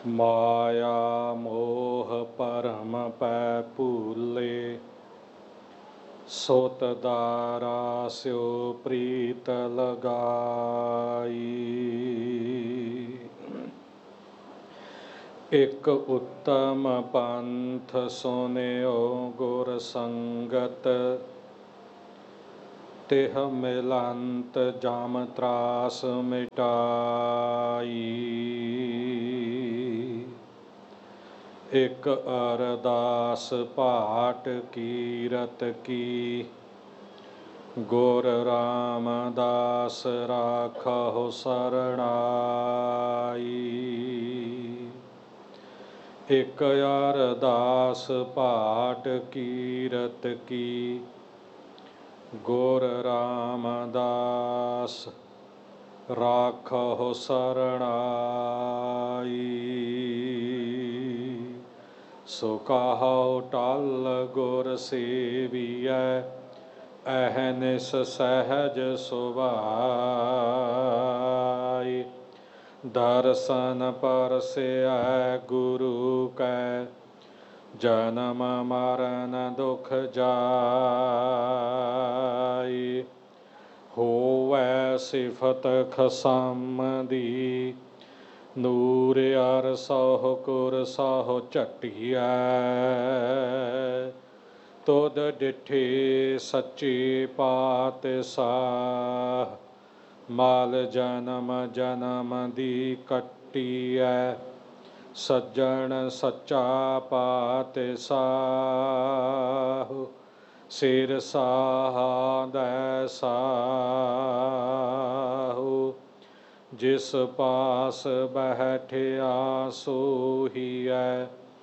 ਮਾਇਆ ਮੋਹ ਭਰਮ ਪੈ ਭੂਲੇ, ਸੁਤ ਦਾਰਾ ਸਿਉ ਪ੍ਰੀਤ ਲਗਾਈ। ਇਕ ਉੱਤਮ ਪੰਥ ਸੁਨਿਓ ਗੁਰ ਸੰਗਤ, ਤਿਹ ਮਿਲੰਤ ਜਮ ਤਰਾਸ ਮਿਟਾਈ। ਇਕ ਅਰਦਾਸ ਭਾਟ ਕੀਰਤ ਕੀ, ਗੁਰ ਰਾਮਦਾਸ ਰਾਖਹੁ ਸਰਣਾਈ। ਇਕ ਅਰਦਾਸ ਭਾਟ ਕੀਰਤ ਕੀ, ਗੁਰ ਰਾਮਦਾਸ ਰਾਖਹੁ ਸਰਣਾਈ। ਸੋ ਕਹਾਉ ਟਲ ਗੁਰ ਸੇਵੀਐ, ਅਹਨਿਸ ਸਹਿਜ ਸੁਭਾਈ। ਦਰਸ਼ਨ ਪਰਸੈ ਗੁਰੂ ਕੈ, ਜਨਮ ਮਰਨ ਦੁਖ ਜਾਈ। ਹੋਵੈ ਸਿਫਤ ਖਸਮ ਦੀ, ਨੂਰ ਅਰਸਹੁ ਕੁਰਸਹੁ ਝਟੀਐ। ਤੁਧ ਡਿਠੇ ਸੱਚੇ ਪਾਤਸ਼ਾਹ, ਮਲ ਜਨਮ ਜਨਮ ਦੀ ਕੱਟੀਐ। ਸੱਜਣ ਸੱਚਾ ਪਾਤਸ਼ਾਹ, ਸਿਰ ਸਾਹਾਦੈ ਸਾਹੂ। ਜਿਸ ਪਾਸ ਬੈਠਿਆ ਸੋਹੀਐ,